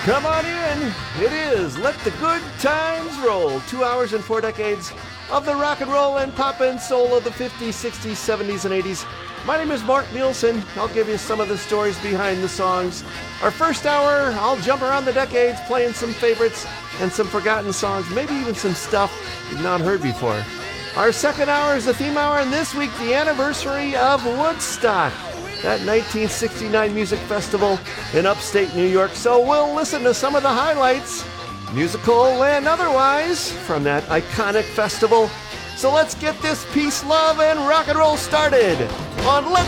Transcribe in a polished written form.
Come on in. It is Let the Good Times Roll. 2 hours and 4 decades of the rock and roll and pop and soul of the 50s, 60s, 70s, and 80s. My name is Mark Nielsen. I'll give you some of the stories behind the songs. Our first hour, I'll jump around the decades playing some favorites and some forgotten songs, maybe even some stuff you've not heard before. Our second hour is the theme hour, and this week the anniversary of Woodstock, that 1969 music festival in upstate New York. So we'll listen to some of the highlights, musical and otherwise, from that iconic festival. So let's get this peace, love, and rock and roll started on Let